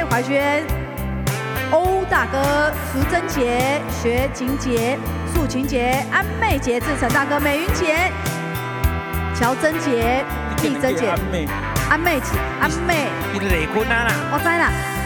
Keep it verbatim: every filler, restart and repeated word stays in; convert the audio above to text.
怀轩、欧大哥、淑珍姐、学琴姐、素琴姐、安妹姐、志成大哥、美云姐、乔珍姐、丽珍姐、安妹姐、安妹， 你雷坤啊啦， 我知啦。